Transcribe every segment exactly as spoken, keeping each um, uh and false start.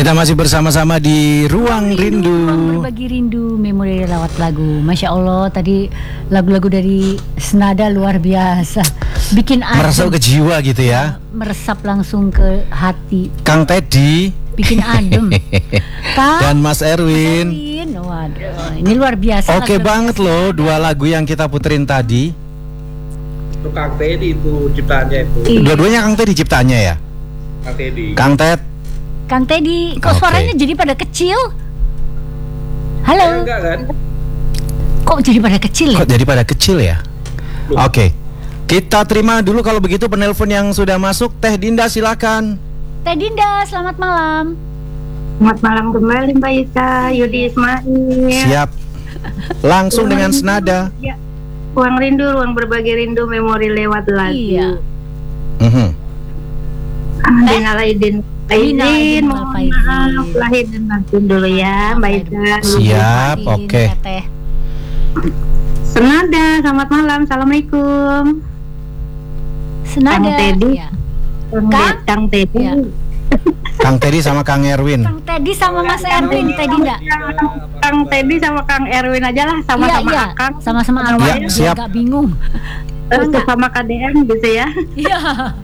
Kita masih bersama-sama di Ruang Rindu, Ruang Berbagi Rindu, memori lewat lagu. Masya Allah, tadi lagu-lagu dari Senada luar biasa, bikin adem, merasuk ke jiwa gitu ya, meresap langsung ke hati. Kang Teddy, bikin adem. Kang dan Mas Erwin. Erwin. Waduh, ini luar biasa. Oke banget loh, dua lagu yang kita puterin tadi. Itu Kang Teddy itu ciptaannya itu. Iya. Dua-duanya Kang Teddy ciptaannya ya. Kang Teddy. Kang Ted. Kang Teddy, kok Oke. suaranya jadi pada kecil? Eh, Halo. enggak kan? Kok jadi pada kecil ya? Kok jadi pada kecil ya? Oke, kita terima dulu kalau begitu penelpon yang sudah masuk. Teh Dinda silakan. Teh Dinda, selamat malam. Selamat malam kembali Mbak Ika, Yudi Ismail. Siap. Langsung dengan senada. Ya. Ruang rindu, ruang berbagi rindu, memori lewat lagu. Iya. Mhm. Dina Laidin, Dina Aidin, Laidin, mohon maaf lahir dan batin dulu ya Mbak Ika. Siap, oke. Teh. Senada, selamat malam, assalamualaikum. Senada. Kang Teddy. Ya. Kang, Kang? Kang Teddy. Ya. Kang Teddy sama Kang Erwin. Kang Teddy sama Mas Erwin, Teh Dinda. Kang Teddy sama Kang Erwin aja lah, sama-sama Iya, iya. Akang. Sama-sama Sama Abang, Ya, biar siap. gak bingung. Eh, Enggak. sama K D M gitu ya. Iya.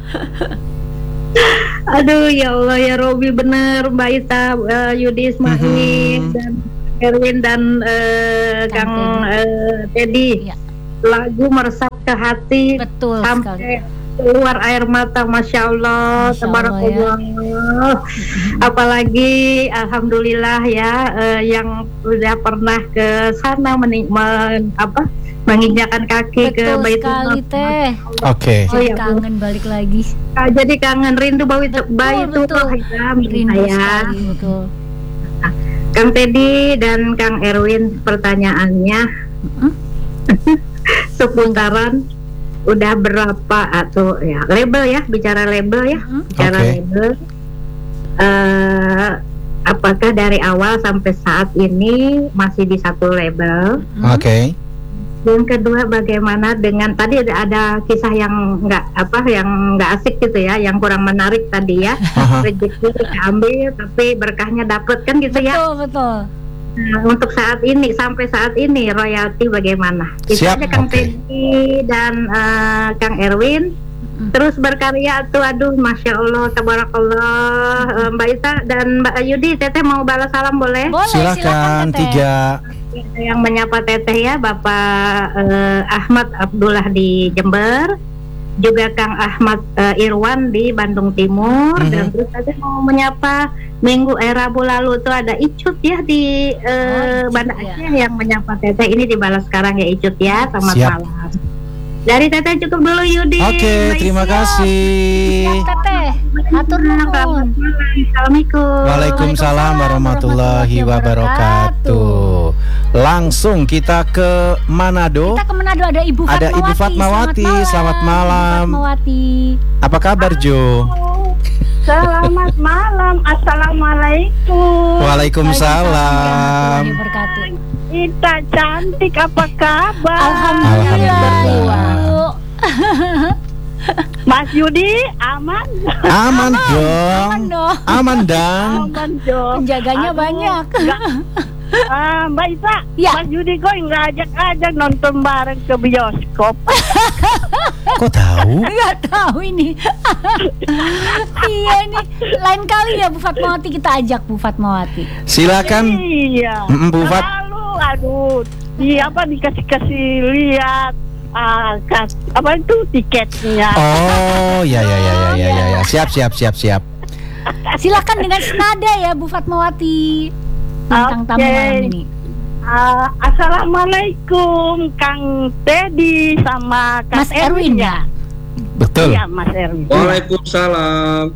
Aduh ya Allah ya Robi, bener Mbak Ita, uh, Yudi Ismail Mhm. dan Erwin dan uh, Kang Kang uh, Teddy. Iya. Lagu meresap ke hati Betul sampai sekali. keluar air mata, masya Allah, Masya tabarakallah. Apalagi alhamdulillah ya, uh, yang sudah pernah ke sana menik men, apa menginjakan kaki ke Betul Baitul sekali, Maqdis. Teh. Oke. Oh, Jadi ya, kangen balik lagi. Ah, jadi kangen rindu Baitul Betul, Baitul betul. Maqdis, Rindu saya. sekali, betul. Kang Teddy dan Kang Erwin, pertanyaannya Mm-mm. seputaran udah berapa atau ya label ya, bicara label ya, Mm-mm. bicara Oke. label. Eh, apakah dari awal sampai saat ini masih di satu label? Mm-mm. Oke. Yang kedua, bagaimana dengan tadi ada, ada kisah yang nggak apa, yang nggak asik gitu ya, yang kurang menarik tadi ya. Aha. Rezeki diambil tapi berkahnya dapet kan gitu ya. Betul, betul. Nah, untuk saat ini, sampai saat ini royalti bagaimana? Itu Siap, aja Kang oke. Teddy dan eh, Kang Erwin. Mm. Terus berkarya tuh, aduh masya Allah, tabarakallah. Eh, Mbak Ita dan Mbak Yudi, Teteh mau balas salam boleh? Boleh, Silakan Teteh. tiga. Yang menyapa Teteh ya, Bapak eh, Ahmad Abdullah di Jember, juga Kang Ahmad eh, Irwan di Bandung Timur, Mhm. dan terus saya mau menyapa Minggu eh Rabu lalu tuh ada Icut ya di eh, Oh, Icut, Banda ya. Aceh yang menyapa Teteh. Ini dibalas sekarang ya Icut ya, selamat Siap. malam. Dari Teteh cukup dulu Yudi. Oke, Baik, terima siap. kasih. Siap, Teteh. Atur Selamat nuhun. malam. Assalamualaikum. Waalaikumsalam warahmatullahi wabarakatuh. Langsung kita ke Manado. Kita ke Manado, ada Ibu Fatmawati. Ada Ibu Fatmawati, selamat malam. Ibu Fatmawati. Apa kabar Jo? Selamat malam. Assalamualaikum. Waalaikumsalam. Warahmatullahi wabarakatuh. Ita cantik, apa kabar? Alhamdulillah, Alhamdulillah. Ibu. Mas Yudi aman? Aman Aman dong. dong. Aman dong. Aman dong. Penjaganya Aduh, banyak. enggak. Ah, Mbak Isa, Ya. Mas Yudi kok nggak ajak-ajak nonton bareng ke bioskop? Kok tahu? Nggak tahu ini. Iya ini lain kali ya Bu Fatmawati, kita ajak Bu Fatmawati. Silakan. Iya. Mm, Bu Fat. Lalu, aduh, di apa dikasih-kasih lihat ah, kas, apa itu tiketnya? Oh, ya ya ya ya ya ya. ya. Siap siap siap siap. Silakan dengan senada ya Bu Fatmawati tentang tamu Oke. malam ini. Ah, Assalamualaikum Kang Teddy sama Kang Mas Erwin ya. Betul. Iya Mas Erwin. Waalaikumsalam.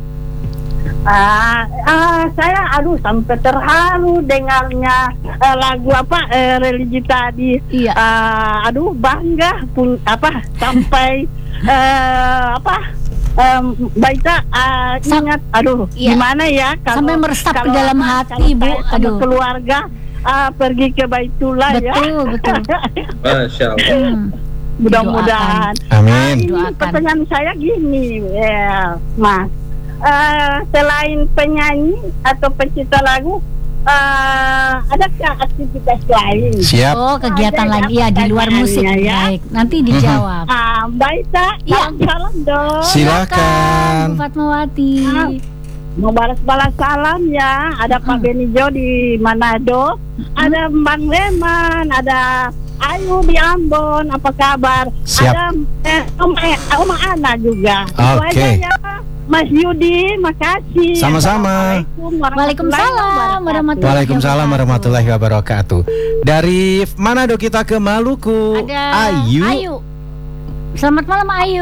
Ah, ah, saya aduh sampai terharu dengarnya eh, lagu apa eh, religi tadi. Iya. Ah, aduh bangga pun apa sampai eh, apa um, Baita ah, Sam- ingat aduh Iya. gimana ya kalau Sampai meresap ke kalau dalam apa, hati, kalau Bu. saya sama Aduh. keluarga ah, pergi ke Baitullah ya. Betul, betul. Masya Allah. Hmm. Mudah-mudahan. Amin. Ini Doakan. pertanyaan saya gini, ya, Mas. uh, selain penyanyi atau pencipta lagu, uh, adakah aktivitas lain? Siap. Oh, kegiatan Ada lain ya iya di luar musik. pertanyaannya, ya. Baik, nanti dijawab. Ah, baik tak? Iya. Salam dong. Silakan. Bu Fatmawati. Ah, mau balas-balas salam ya. Ada Pak Benijo di Manado, ada Bang Leman, ada Ayu di Ambon. Apa kabar? Siap. Ada eh, Om, eh, Om Ana juga. Itu Oke. aja ya. Mas Yudi, makasih. Sama-sama. Assalamualaikum Waalaikumsalam warahmatullahi Waalaikumsalam warahmatullahi wabarakatuh. Dari Manado kita ke Maluku. Ada Ayu. Ayu. Selamat malam Ayu.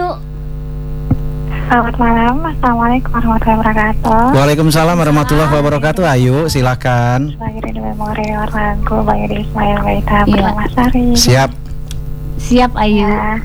Selamat malam, Assalamualaikum warahmatullahi wabarakatuh. Waalaikumsalam warahmatullahi wabarakatuh. Ayu, silakan. Sebagai Rindu Memori lagu Bang Yudi Ismail Gaita Iya. Pertama Sari. Siap. Siap Ayu. Ya,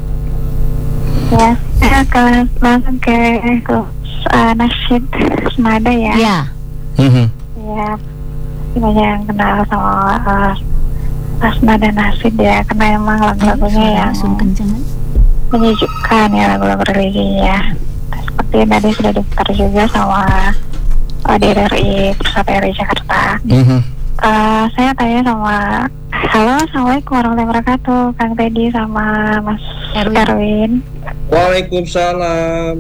ya saya akan langsung ke ke uh, nasyid senada ya. Ya. Mhm. Ya, banyak yang kenal sama uh, senada nasyid ya, karena emang lagu-lagunya yang Langsung kenceng. menyejukkan ya, lagu-lagu religi ya. Seperti yang tadi sudah diputar juga sama uh, D R I Pusat R I Jakarta. Mhm. Uh, saya tanya sama, halo, assalamualaikum warahmatullahi wabarakatuh, Kang Teddy sama Mas Erwin. Erwin. Waalaikumsalam.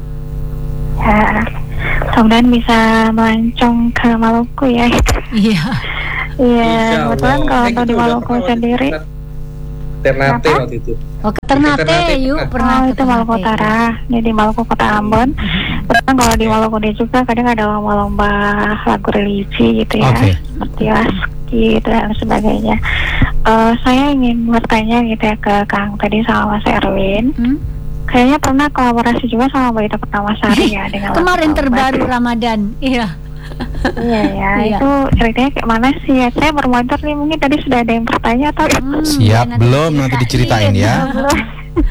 Ya, kemudian bisa melancong ke Maluku ya. Iya. Iya, Insya kebetulan Allah. kalau Eh, untuk gitu di udah Maluku pernah waktu sendiri, itu. Ternate Kenapa? waktu itu. Oh, ke Ternate, Ternate yuk pernah. pernah oh ke itu Maluku Ternate. Utara, jadi Maluku Kota Ambon. Kebetulan kalau di Maluku dia juga kadang ada lomba-lomba lagu religi gitu ya, Oke. seperti Laski gitu dan sebagainya. Eh, saya ingin bertanya gitu ya ke Kang Teddy sama Mas Erwin. Hmm? Kayaknya pernah kolaborasi juga sama Balita Pertama Sari ya dengan Kemarin lagu-lagu. terbaru Ramadan. Iya. Iya ya, Iya. itu ceritanya kayak mana sih ya? Saya bermotor nih, mungkin tadi sudah ada yang bertanya atau Hmm, Siap, ya, belum, nanti diceritain ya. belum?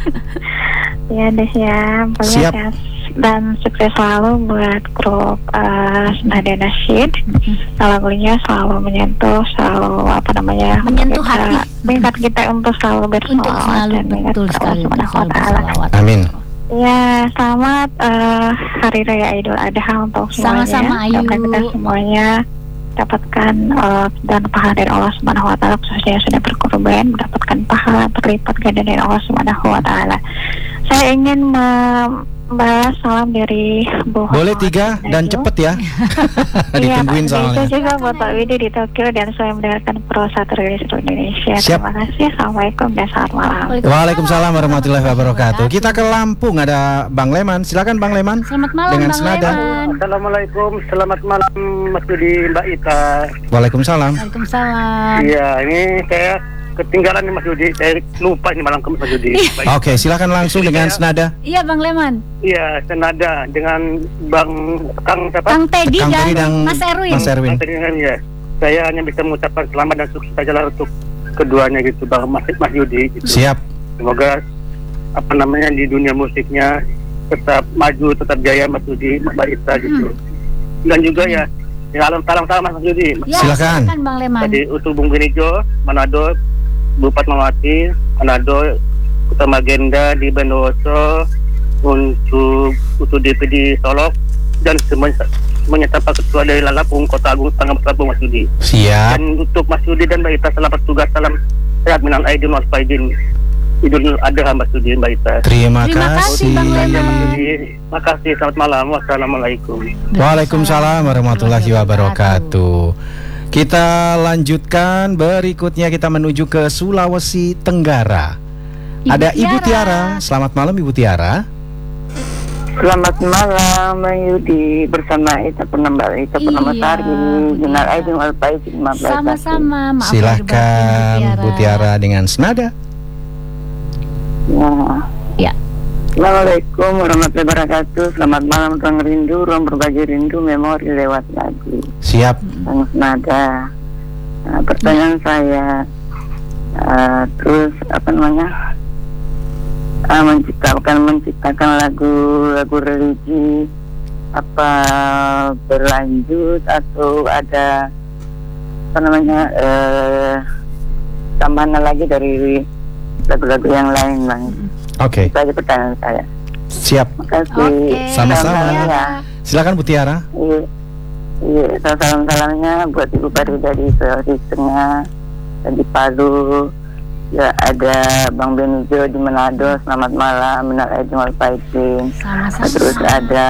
Ya deh ya, pokoknya Siap. sehat dan sukses selalu buat grup uh, Senada Nasyid. Lagunya selalu menyentuh, selalu apa namanya? Menyentuh kita- hati. Mengingat kita untuk selalu bersolawat Untuk selalu dan mengingat betul Allah sekali untuk Subhanahu wa selalu Ta'ala. bersolawat. Amin. Ya, selamat eh, Hari Raya Idul Adha untuk semuanya. Sama-sama, Ayu. Mudah-mudahan kita semuanya dapatkan eh, dan pahala dari Allah Subhanahu wa Ta'ala, khususnya yang sudah berkorban, mendapatkan pahala berlipat ganda dari Allah Subhanahu wa Ta'ala. Saya ingin membalas salam dari Bu Boleh Hotma tiga Ayu. dan cepet ya. Ditungguin Iya, soalnya. itu juga buat Pak Widi di Tokyo dan saya mendengarkan Pro satu Rilis Indonesia. Siap. Terima kasih. Assalamualaikum dan selamat malam. Waalaikumsalam warahmatullahi wabarakatuh. Kita ke Lampung, ada Bang Leman. Silakan Bang Leman. Selamat malam Dengan Bang senada. Leman. Assalamualaikum, selamat malam Mas Yudi, Mbak Ita. Waalaikumsalam. Waalaikumsalam. Iya, ini saya ketinggalan nih Mas Yudi, saya lupa ini malam ke Mas Yudi. Baik. Oke, silakan langsung dengan senada. Iya Bang Leman. Iya, senada dengan Bang Kang siapa? Kang Teddy Kang dan Teddy dan Mas Erwin. Mas Erwin. Kang Teddy dengan ya. Saya hanya bisa mengucapkan selamat dan sukses saja lah untuk keduanya gitu, Bang Mas, Mas Yudi. Gitu. Siap. Semoga apa namanya di dunia musiknya tetap maju, tetap jaya Mas Yudi, Mbak Ita gitu. Dan juga ya, ya salam salam salam Mas Yudi. Ya, Silakan. Bang Leman. Tadi untuk Bung Benijo, Manado, Bu Fatmawati, Manado, Utama Agenda di Bondowoso, untuk untuk D P di Solok, dan semuanya semuanya tanpa ketua dari Lampung, Kota Agung, Tangerang Lampung, Mas Yudi. Siap. Dan untuk Mas Yudi dan Mbak Ita, selamat tugas, salam sehat minal aidin wal faidin. Idul Adha Mas Yudi, Mbak Ita. Terima Terima kasih, kasih. Bang Leman. Mas Yudi, makasih, selamat malam, wassalamualaikum. Waalaikumsalam warahmatullahi wabarakatuh. Kita lanjutkan berikutnya, kita menuju ke Sulawesi Tenggara. Ibu Ada Ibu Tiara. Tiara. Selamat malam Ibu Tiara. Selamat malam Bang Yudi, bersama Ita Purnama Ita Purnama Iya, Sari, Bu Jenar Tiara. Aidin wal Faizin lima belas. Sama-sama. Maaf lahir Silakan batin, Bu Tiara dengan senada. Ya. Ya. Assalamualaikum warahmatullahi wabarakatuh. Selamat malam Kang Rindu, ruang berbagi rindu memori lewat lagu. Siap. Kang Senada. Nah, pertanyaan saya, uh, terus apa namanya? Uh, menciptakan menciptakan lagu-lagu religi apa berlanjut atau ada apa namanya eh, tambahan lagi dari lagu-lagu yang lain, Bang. Oke. Itu aja pertanyaan saya. Siap. Makasih. Oke. Sama-sama. Salam ya. Silakan Bu Tiara. Iya, iya. Salam-salamnya buat Ibu Farida di Sulawesi Tengah dan di Palu. Ya, ada Bang Benijo di Manado. Selamat malam. Minal aidin wal faizin. Sama-sama. Terus ada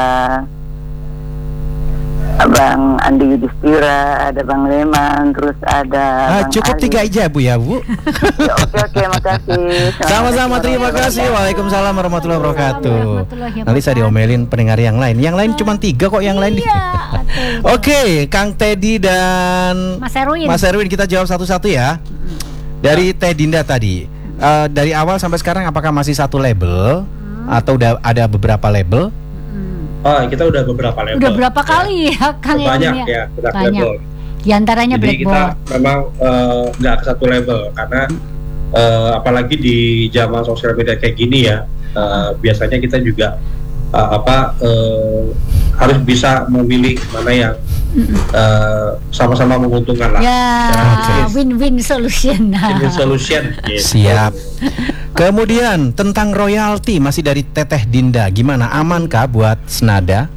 Abang Andi Yudhistira, ada Bang Leman, terus ada Ah, Bang cukup Ali. tiga aja Bu ya Bu. Ya, oke oke, makasih. Sama-sama, terima kasih. Waalaikumsalam warahmatullahi wabarakatuh. Warahmatullahi Nanti saya diomelin pendengar yang lain. Yang lain cuma tiga kok yang lain. Iya. Oke, Kang Teddy dan Mas Erwin. Mas Erwin, kita jawab satu-satu ya. Dari Teh Dinda tadi, eh, dari awal sampai sekarang apakah masih satu label atau udah ada beberapa label? Oh, kita udah beberapa level. Udah berapa kali ya, Kang Banyak Erwin ya, kita Banyak. level. Di antaranya Jadi kita blackboard. memang eh, nggak ke satu level karena eh, apalagi di zaman sosial media kayak gini ya, eh, biasanya kita juga eh, apa eh, harus bisa memilih mana yang eh, sama-sama menguntungkan lah. Ya, Oke. win-win solution. Win-win solution. gitu. Siap. Kemudian tentang royalti masih dari Teteh Dinda, gimana, amankah buat Senada?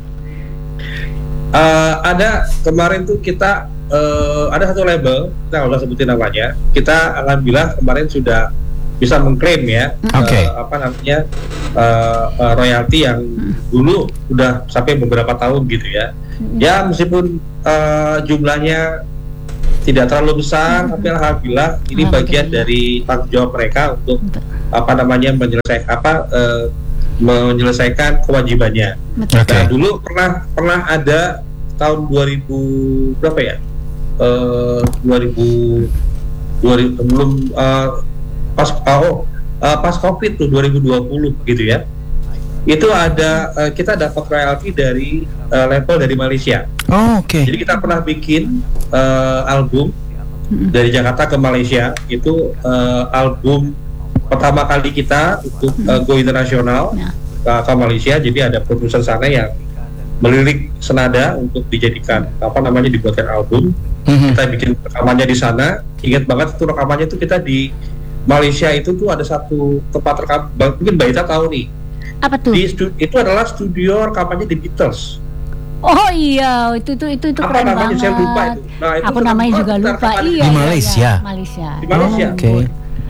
Eh, ada kemarin tuh kita eh, ada satu label, kita nggak usah sebutin namanya. Kita alhamdulillah kemarin sudah bisa mengklaim ya, Oke. eh, apa namanya eh, eh, royalti yang dulu udah sampai beberapa tahun gitu ya. Ya meskipun eh, jumlahnya tidak terlalu besar, tapi alhamdulillah ini bagian dari tanggung jawab mereka untuk apa namanya menyelesaikan apa eh, menyelesaikan kewajibannya. Betul. Oke. Nah, dulu pernah pernah ada tahun dua ribu berapa ya? Eh dua ribu dua ribu belum eh, pas oh eh, pas Covid tuh dua ribu dua puluh gitu ya. Itu ada eh, kita dapat royalti dari eh, label dari Malaysia. Oh, oke. Jadi kita pernah bikin eh, album dari Jakarta ke Malaysia. Itu eh, album pertama kali kita untuk eh, go internasional Nah. ke, ke Malaysia. Jadi ada produser sana yang melirik Senada untuk dijadikan apa namanya dibuatkan album. Mhm. Kita bikin rekamannya di sana. Ingat banget itu rekamannya itu kita di Malaysia itu tuh ada satu tempat rekam. Mungkin Mbak Ita tahu nih. Apa tuh? Di stu- itu adalah studio rekamannya The Beatles. Oh iya, itu itu itu, itu Apa keren namanya? banget. Saya lupa itu. Nah, itu Aku sudah- namanya oh, juga kita lupa. rekaman Iya. di iya, Malaysia. iya, Malaysia. Di Malaysia. Oh, Oke.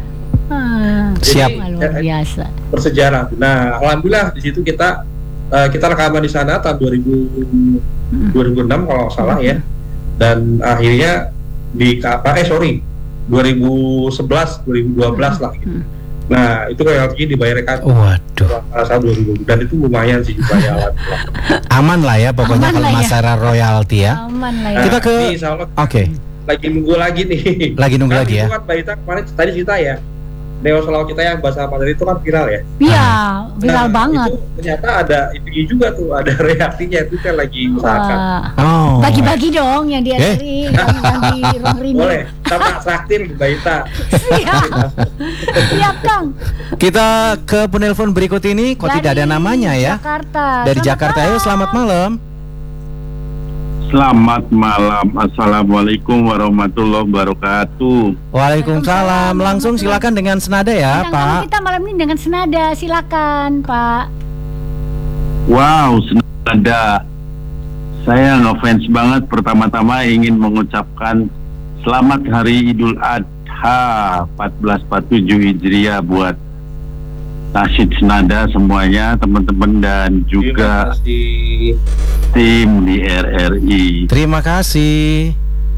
ah, Siap. Jadi, luar eh, biasa. bersejarah. Nah, alhamdulillah di situ kita eh, kita rekaman di sana tahun dua ribu dua ribu enam kalau nggak salah ya. Dan akhirnya di apa eh sorry dua ribu sebelas dua ribu dua belas lah gitu. Nah, itu royaltinya dibayarkan Waduh, asal dua ribu dan itu lumayan sih jumlahnya alhamdulillah. aman lah ya pokoknya Aman kalau lah ya. masalah royalti ya. Aman lah Nah, ya. Kita ke- ini insya Allah Oke, lagi nunggu lagi nih. lagi nunggu Kan lagi itu ya. kan Mbak Ita kemarin tadi cerita ya. Dewa Solawat kita yang bahasa Mandarin itu kan viral ya. Iya, viral Nah, banget. Itu ternyata ada itu juga tuh, ada reaksinya itu kan lagi usahakan. Wah. Oh. Bagi-bagi dong yang di Eh. Asri, yang, yang di ruang rindu. Boleh, sama traktir Mbak Ita. Siap. Siap, Kang. Kita ke penelpon berikut ini, kok tidak ada Dari namanya ya? Jakarta. Dari Selamat Jakarta, ayo malam. selamat malam. Selamat malam. Assalamualaikum warahmatullahi wabarakatuh. Waalaikumsalam. Langsung silakan dengan Senada ya, Bintang tamu Pak. kita malam ini dengan Senada, silakan, Pak. Wow, Senada. Saya ngefans banget. Pertama-tama ingin mengucapkan selamat Hari Idul Adha seribu empat ratus empat puluh tujuh Hijriah buat Nasyid Senada semuanya, teman-teman dan Terima juga kasih. tim di R R I. Terima kasih.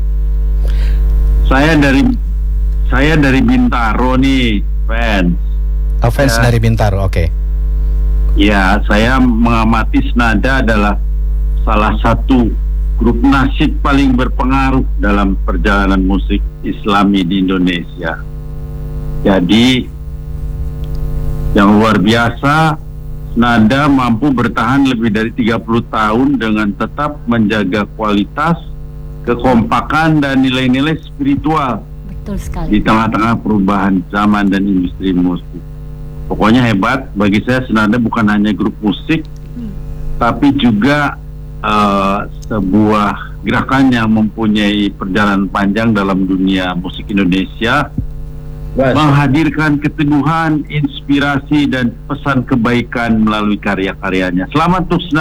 Saya dari saya dari Bintaro nih, fans. Oh, fans Ya. dari Bintaro, oke. Ya, saya mengamati Senada adalah salah satu grup nasyid paling berpengaruh dalam perjalanan musik Islami di Indonesia. Jadi, yang luar biasa, Senada mampu bertahan lebih dari tiga puluh tahun dengan tetap menjaga kualitas, kekompakan, dan nilai-nilai spiritual Betul sekali. di tengah-tengah perubahan zaman dan industri musik. Pokoknya hebat. Bagi saya Senada bukan hanya grup musik, tapi juga uh, sebuah gerakan yang mempunyai perjalanan panjang dalam dunia musik Indonesia, Baik. menghadirkan keteguhan, inspirasi dan pesan kebaikan melalui karya-karyanya. Selamat untuk